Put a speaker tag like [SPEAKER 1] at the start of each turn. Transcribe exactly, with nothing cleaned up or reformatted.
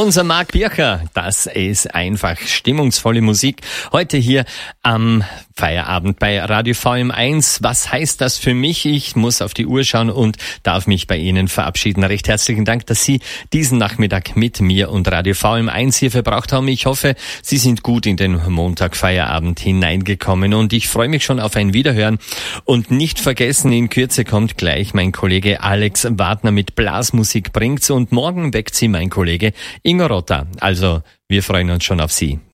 [SPEAKER 1] Unser Marc Bircher, das ist einfach stimmungsvolle Musik. Heute hier am Feierabend bei Radio V M eins. Was heißt das für mich? Ich muss auf die Uhr schauen und darf mich bei Ihnen verabschieden. Recht herzlichen Dank, dass Sie diesen Nachmittag mit mir und Radio V M eins hier verbracht haben. Ich hoffe, Sie sind gut in den Montag-Feierabend hineingekommen und ich freue mich schon auf ein Wiederhören. Und nicht vergessen, in Kürze kommt gleich mein Kollege Alex Wagner mit Blasmusik bringt's und morgen weckt Sie mein Kollege Ingo Rotter. Also, wir freuen uns schon auf Sie.